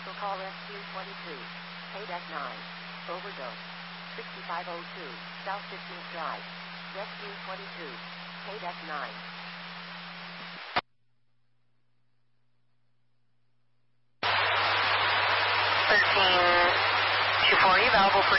Cancel call SQ22. KDEC 9. Overdose. 6502. South 15th Drive. Rescue 22. KDEC 9. 13-240, available for